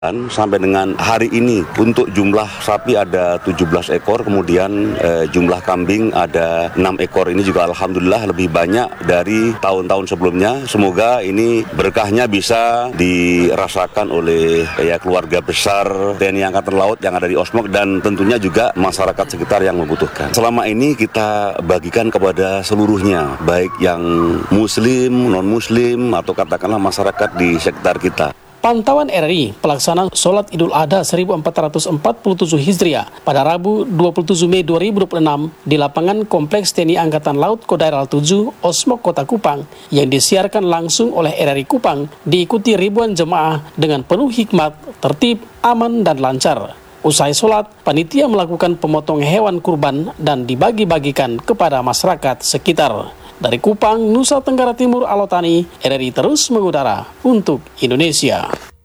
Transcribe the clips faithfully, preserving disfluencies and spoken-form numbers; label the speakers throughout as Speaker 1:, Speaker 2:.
Speaker 1: Sampai dengan hari ini untuk jumlah sapi ada tujuh belas ekor, kemudian eh, jumlah kambing ada enam ekor. Ini juga alhamdulillah lebih banyak dari tahun-tahun sebelumnya. Semoga ini berkahnya bisa dirasakan oleh ya, keluarga besar T N I Angkatan Laut yang ada di Osmok dan tentunya juga masyarakat sekitar yang membutuhkan. Selama ini kita bagikan kepada seluruhnya, baik yang muslim, non-muslim atau katakanlah masyarakat di sekitar kita.
Speaker 2: Pantauan R R I pelaksanaan sholat Idul Adha seribu empat ratus empat puluh tujuh Hijriah pada Rabu dua puluh tujuh Mei dua ribu dua puluh enam di lapangan Kompleks T N I Angkatan Laut Kodaeral tujuh Osmok Kota Kupang yang disiarkan langsung oleh R R I Kupang diikuti ribuan jemaah dengan penuh hikmat, tertib, aman, dan lancar. Usai sholat, panitia melakukan pemotongan hewan kurban dan dibagi-bagikan kepada masyarakat sekitar. Dari Kupang, Nusa Tenggara Timur, Alotani, R R I terus mengudara untuk Indonesia.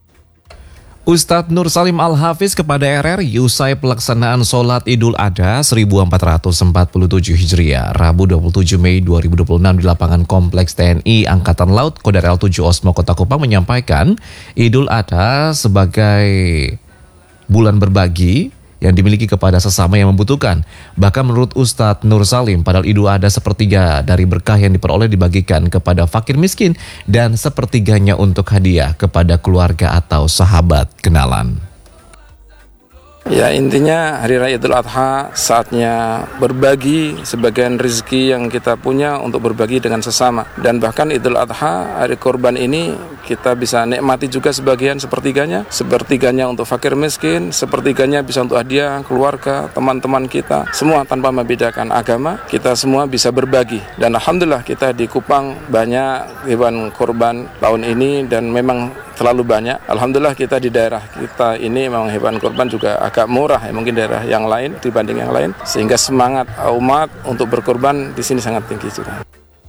Speaker 3: Ustadz Nur Salim Al-Hafiz kepada R R I usai pelaksanaan sholat Idul Adha seribu empat ratus empat puluh tujuh Hijriah, Rabu dua puluh tujuh Mei dua ribu dua puluh enam di lapangan Kompleks T N I Angkatan Laut Kodaeral tujuh Osmok Kota Kupang menyampaikan Idul Adha sebagai bulan berbagi yang dimiliki kepada sesama yang membutuhkan. Bahkan menurut Ustadz Nur Salim, padahal Idul Adha sepertiga dari berkah yang diperoleh dibagikan kepada fakir miskin dan sepertiganya untuk hadiah kepada keluarga atau sahabat kenalan.
Speaker 4: Ya, intinya Hari Raya Idul Adha saatnya berbagi sebagian rezeki yang kita punya untuk berbagi dengan sesama. Dan bahkan Idul Adha, hari korban ini kita bisa nikmati juga sebagian sepertiganya. Sepertiganya untuk fakir miskin, sepertiganya bisa untuk hadiah keluarga, teman-teman kita. Semua tanpa membedakan agama, kita semua bisa berbagi. Dan alhamdulillah kita di Kupang banyak hewan korban tahun ini dan memang terlalu banyak. Alhamdulillah kita di daerah kita ini memang hewan korban juga agak murah ya, mungkin daerah yang lain dibanding yang lain, sehingga semangat umat untuk berkorban di sini sangat tinggi juga.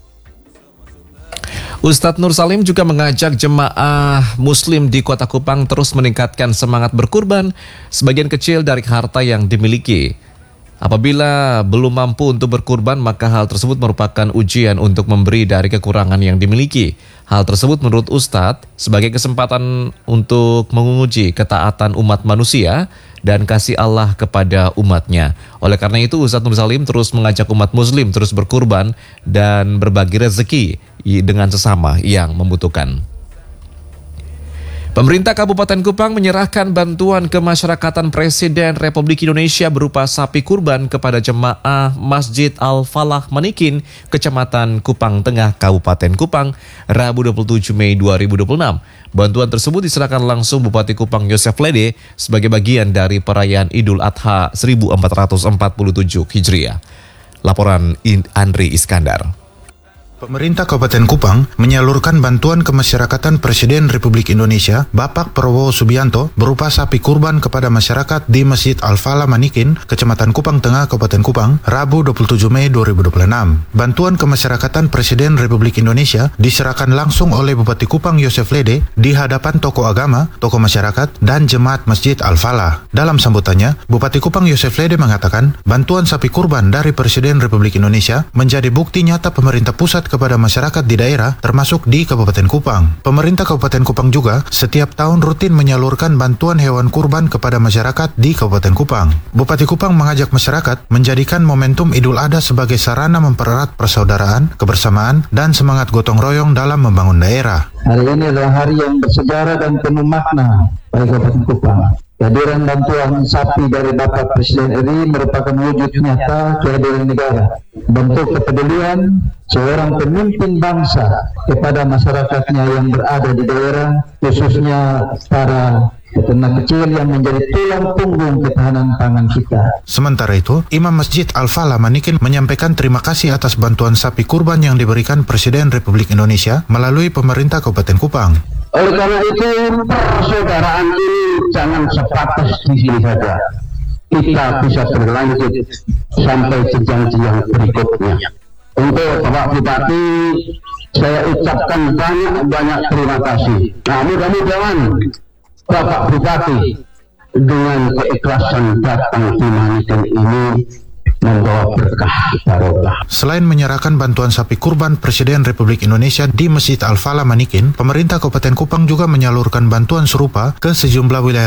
Speaker 3: Ustadz Nur Salim juga mengajak jemaah muslim di Kota Kupang terus meningkatkan semangat berkurban sebagian kecil dari harta yang dimiliki. Apabila belum mampu untuk berkurban, maka hal tersebut merupakan ujian untuk memberi dari kekurangan yang dimiliki. Hal tersebut menurut Ustadz sebagai kesempatan untuk menguji ketaatan umat manusia dan kasih Allah kepada umatnya. Oleh karena itu Ustadz Nur Salim terus mengajak umat muslim terus berkurban dan berbagi rezeki dengan sesama yang membutuhkan. Pemerintah Kabupaten Kupang menyerahkan bantuan kemasyarakatan Presiden Republik Indonesia berupa sapi kurban kepada jemaah Masjid Al-Falah Manikin, Kecamatan Kupang Tengah, Kabupaten Kupang, Rabu dua puluh tujuh Mei dua ribu dua puluh enam. Bantuan tersebut diserahkan langsung Bupati Kupang Yosef Lede sebagai bagian dari perayaan Idul Adha seribu empat ratus empat puluh tujuh Hijriah. Laporan Andri Iskandar.
Speaker 5: Pemerintah Kabupaten Kupang menyalurkan bantuan kemasyarakatan Presiden Republik Indonesia Bapak Prabowo Subianto berupa sapi kurban kepada masyarakat di Masjid Al-Falah Manikin, Kecamatan Kupang Tengah, Kabupaten Kupang, Rabu dua puluh tujuh Mei dua ribu dua puluh enam. Bantuan kemasyarakatan Presiden Republik Indonesia diserahkan langsung oleh Bupati Kupang Yosef Lede di hadapan tokoh agama, tokoh masyarakat, dan jemaat Masjid Al-Falah. Dalam sambutannya, Bupati Kupang Yosef Lede mengatakan, bantuan sapi kurban dari Presiden Republik Indonesia menjadi bukti nyata pemerintah pusat kepada masyarakat di daerah termasuk di Kabupaten Kupang. Pemerintah Kabupaten Kupang juga setiap tahun rutin menyalurkan bantuan hewan kurban kepada masyarakat di Kabupaten Kupang. Bupati Kupang mengajak masyarakat menjadikan momentum Idul Adha sebagai sarana mempererat persaudaraan, kebersamaan, dan semangat gotong royong dalam membangun daerah.
Speaker 6: Hari ini adalah hari yang bersejarah dan penuh makna bagi Kabupaten Kupang. Kehadiran bantuan sapi dari Bapak Presiden R I merupakan wujud nyata kehadiran negara, bentuk kepedulian seorang pemimpin bangsa kepada masyarakatnya yang berada di daerah, khususnya para peternak kecil yang menjadi tulang punggung ketahanan pangan kita.
Speaker 5: Sementara itu, Imam Masjid Al-Falah Manikin menyampaikan terima kasih atas bantuan sapi kurban yang diberikan Presiden Republik Indonesia melalui pemerintah Kabupaten Kupang.
Speaker 6: Oleh karena itu, persaudaraan ini jangan sebatas di sini saja. Kita bisa berlanjut sampai jenjang-jenjang berikutnya. Untuk Bapak Bupati, saya ucapkan banyak-banyak terima kasih. Nah, mudah-mudahan Bapak Bupati dengan keikhlasan datang di Manikin ini membawa berkah barokah.
Speaker 5: Selain menyerahkan bantuan sapi kurban Presiden Republik Indonesia di Masjid Al-Falah Manikin, pemerintah Kabupaten Kupang juga menyalurkan bantuan serupa ke sejumlah wilayah